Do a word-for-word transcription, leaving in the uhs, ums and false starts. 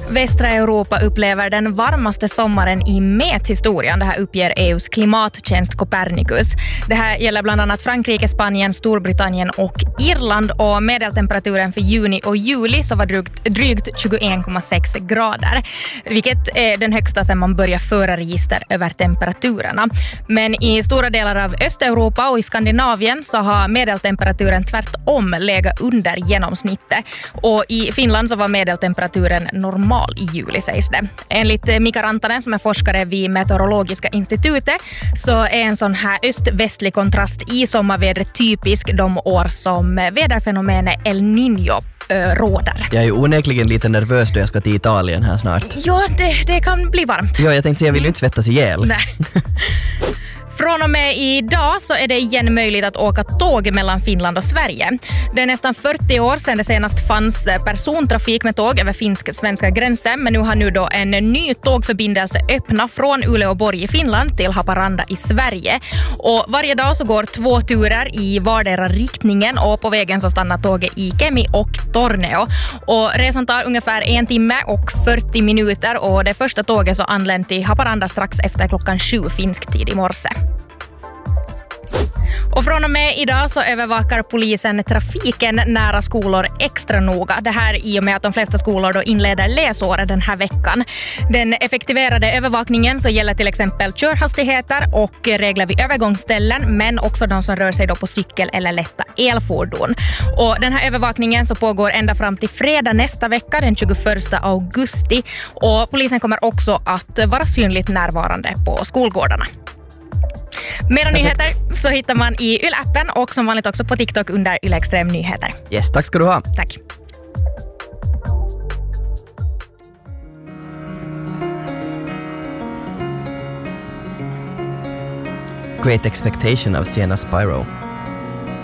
Västra Europa upplever den varmaste sommaren i mäthistorien. Det här uppger E U:s klimattjänst Copernicus. Det här gäller bland annat Frankrike, Spanien, Storbritannien och Irland. Och medeltemperaturen för juni och juli så var drygt, drygt tjugoen komma sex grader. Vilket är den högsta sedan man börjar föra register över temperaturerna. Men i stora delar av Östeuropa och i Skandinavien så har medeltemperaturen tvärtom legat under genomsnittet. Och i Finland så var medeltemperaturen normal i juli, sägs det. Enligt Mika Rantanen som är forskare vid Meteorologiska institutet så är en sån här öst-västlig kontrast i sommarvädret typisk de år som väderfenomenet El Niño äh, råder. Jag är ju onekligen lite nervös då jag ska till Italien här snart. Ja, det, det kan bli varmt. Ja, jag tänkte säga, jag vill ju inte svettas ihjäl. Nej. Från och med idag så är det igen möjligt att åka tåg mellan Finland och Sverige. Det är nästan fyrtio år sedan det senast fanns persontrafik med tåg över finsk-svenska gränsen, men nu har nu då en ny tågförbindelse öppna från Uleåborg i Finland till Haparanda i Sverige. Och varje dag så går två turer i vardera riktningen och på vägen så stannar tåget i Kemi och Torneo. Och resan tar ungefär en timme och fyrtio minuter och det första tåget så anlänt till Haparanda strax efter klockan sju finsk tid i morse. Och från och med idag så övervakar polisen trafiken nära skolor extra noga. Det här i och med att de flesta skolor då inleder läsåret den här veckan. Den effektiverade övervakningen så gäller till exempel körhastigheter och regler vid övergångsställen, men också de som rör sig då på cykel eller lätta elfordon. Och den här övervakningen så pågår ända fram till fredag nästa vecka, den tjugoförsta augusti. Och polisen kommer också att vara synligt närvarande på skolgårdarna. Mera nyheter så hittar man i Yle-appen och som vanligt också på TikTok under Yle Extrem Nyheter. Yes, tack ska du ha. Tack. Great Expectation av Sienna Spyro.